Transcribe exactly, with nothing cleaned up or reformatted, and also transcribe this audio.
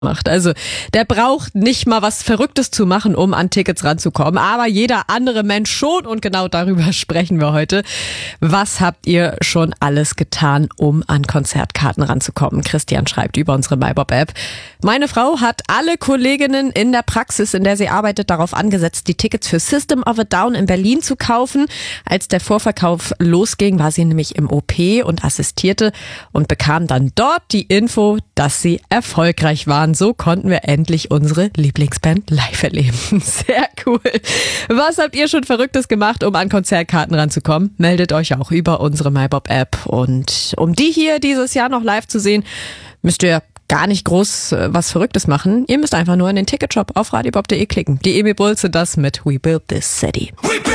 macht. Also der braucht nicht mal was Verrücktes zu machen, um an Tickets ranzukommen, aber jeder andere Mensch schon, und genau darüber sprechen wir heute. Was habt ihr schon alles getan, um an Konzertkarten ranzukommen? Christian schreibt über unsere MyBob-App: Meine Frau hat alle Kolleginnen in der Praxis, in der sie arbeitet, darauf angesetzt, die Tickets für System of a Down in Berlin zu kaufen. Als der Vorverkauf losging, war sie nämlich im O P und assistierte und bekam dann dort die Info, dass sie erfolgreich waren. So konnten wir endlich unsere Lieblingsband live erleben. Sehr cool. Was habt ihr schon Verrücktes gemacht, um an Konzertkarten ranzukommen? Meldet euch auch über unsere MyBob-App. Und um die hier dieses Jahr noch live zu sehen, müsst ihr gar nicht groß was Verrücktes machen. Ihr müsst einfach nur in den Ticketshop auf radiobob punkt de klicken. Die Emi Bulls sind das mit We Built This City.